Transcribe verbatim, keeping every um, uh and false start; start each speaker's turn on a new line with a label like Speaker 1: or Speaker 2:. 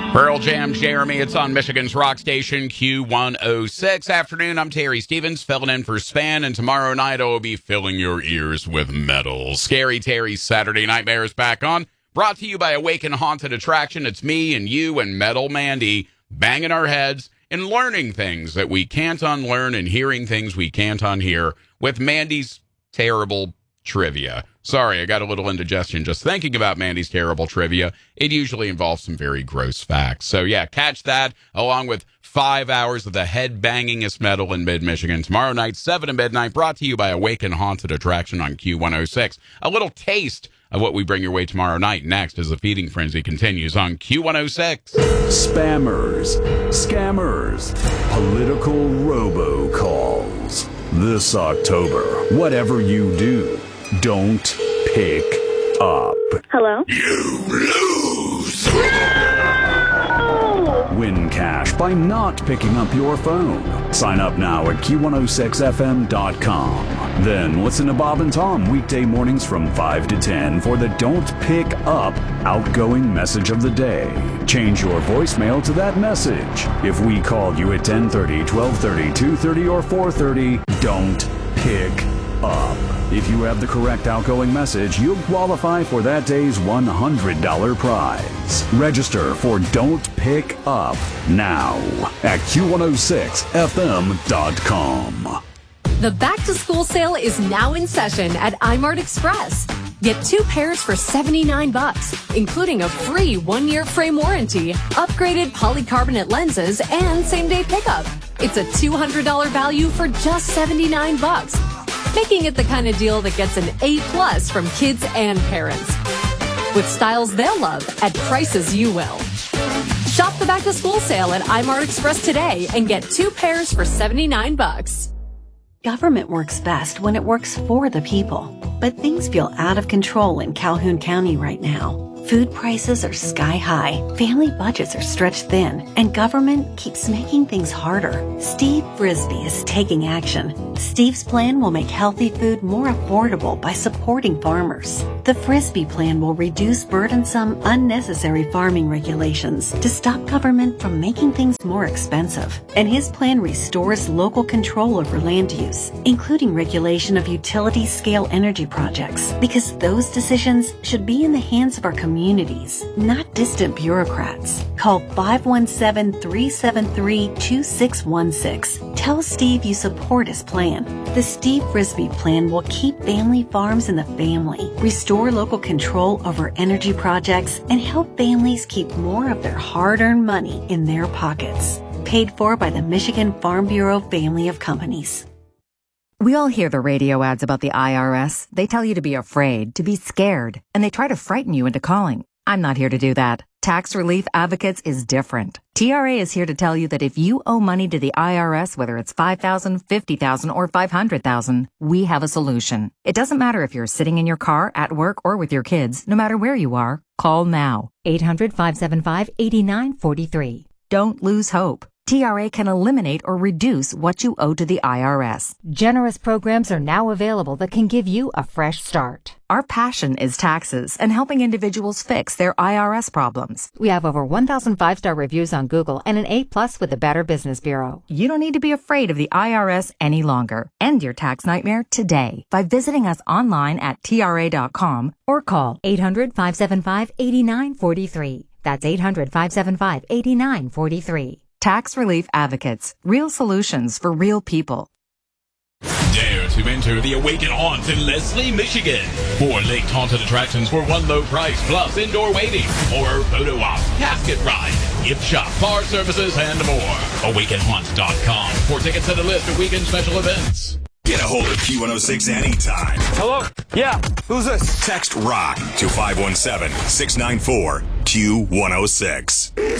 Speaker 1: Pearl Jam, Jeremy. It's on Michigan's rock station, Q one oh six. Afternoon, I'm Terry Stevens, filling in for Span, and tomorrow night I will be filling your ears with metal. Scary Terry's Saturday Nightmare is back on. Brought to you by Awaken Haunted Attraction. It's me and you and Metal Mandy banging our heads and learning things that we can't unlearn and hearing things we can't unhear with Mandy's terrible trivia. Sorry, I got a little indigestion just thinking about Mandy's terrible trivia. It usually involves some very gross facts. So yeah, catch that along with five hours of the head-bangingest metal in mid-Michigan. Tomorrow night, seven to midnight, brought to you by Awaken Haunted Attraction on Q one oh six. A little taste of what we bring your way tomorrow night next as the feeding frenzy continues on Q one oh six.
Speaker 2: Spammers, scammers, political robocalls. This October, whatever you do, don't pick up.
Speaker 3: Hello?
Speaker 2: You lose! Win cash by not picking up your phone. Sign up now at Q one oh six F M dot com. Then listen to Bob and Tom weekday mornings from five to ten for the Don't Pick Up outgoing message of the day. Change your voicemail to that message. If we call you at ten thirty, twelve thirty, two thirty, or four thirty, don't pick up. If you have the correct outgoing message, you'll qualify for that day's one hundred dollars prize. Register for Don't Pick Up now at Q one oh six F M dot com.
Speaker 4: The back-to-school sale is now in session at iMart Express. Get two pairs for seventy-nine bucks, including a free one-year frame warranty, upgraded polycarbonate lenses, and same-day pickup. It's a two hundred dollars value for just seventy-nine bucks. Making it the kind of deal that gets an A plus from kids and parents. With styles they'll love at prices you will. Shop the back to school sale at iMart Express today and get two pairs for seventy-nine bucks.
Speaker 5: Government works best when it works for the people. But things feel out of control in Calhoun County right now. Food prices are sky high, family budgets are stretched thin, and government keeps making things harder. Steve Frisbee is taking action. Steve's plan will make healthy food more affordable by supporting farmers. The Frisbee plan will reduce burdensome, unnecessary farming regulations to stop government from making things more expensive. And his plan restores local control over land use, including regulation of utility-scale energy projects, because those decisions should be in the hands of our communities. Communities, not distant bureaucrats. Call five one seven, three seven three, two six one six. Tell Steve you support his plan. The Steve Frisbee plan will keep family farms in the family, restore local control over energy projects, and help families keep more of their hard-earned money in their pockets. Paid for by the Michigan Farm Bureau family of companies.
Speaker 6: We all hear the radio ads about the I R S. They tell you to be afraid, to be scared, and they try to frighten you into calling. I'm not here to do that. Tax Relief Advocates is different. T R A is here to tell you that if you owe money to the I R S, whether it's five thousand dollars, fifty thousand dollars, or five hundred thousand dollars, we have a solution. It doesn't matter if you're sitting in your car, at work, or with your kids. No matter where you are, call now. eight hundred, five seven five, eight nine four three. Don't lose hope. T R A can eliminate or reduce what you owe to the I R S.
Speaker 7: Generous programs are now available that can give you a fresh start.
Speaker 6: Our passion is taxes and helping individuals fix their I R S problems.
Speaker 7: We have over one thousand five-star reviews on Google and an A plus with the Better Business Bureau.
Speaker 6: You don't need to be afraid of the I R S any longer. End your tax nightmare today by visiting us online at T R A dot com or call
Speaker 7: eight hundred, five seven five, eight nine four three. That's eight hundred, five seven five, eight nine four three.
Speaker 6: Tax Relief Advocates. Real solutions for real people.
Speaker 1: Dare to enter the Awaken Haunt in Leslie, Michigan. Four linked haunted attractions for one low price, plus indoor waiting, horror photo op, casket ride, gift shop, bar services, and more. Awaken Haunt dot com for tickets and a list of weekend special events.
Speaker 8: Get a hold of Q one oh six anytime.
Speaker 9: Hello? Yeah, who's this?
Speaker 8: Text ROCK to five one seven, six nine four, Q one oh six.